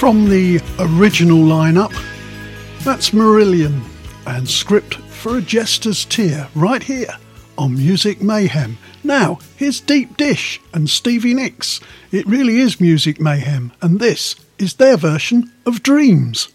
From the original lineup, that's Marillion and Script for a Jester's Tear right here on Music Mayhem. Now, here's Deep Dish and Stevie Nicks. It really is Music Mayhem, and this is their version of Dreams.